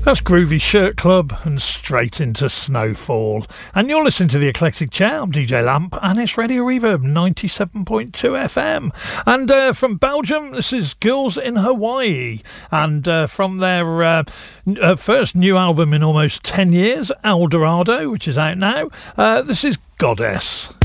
That's Groovy Shirt Club and Straight into Snowfall. And you're listening to The Eclectic Chair. I'm DJ Lamp and it's Radio Reverb 97.2 FM. And from Belgium, this is Girls in Hawaii. And from their first new album in almost 10 years, El Dorado, which is out now, this is Goddess.